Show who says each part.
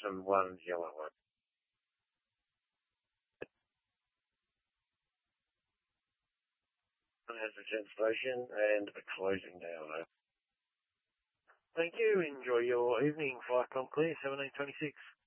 Speaker 1: and one yellow one. Has a cancellation and a closing now. Thank you. Enjoy your evening. Flight Com Clear 1726.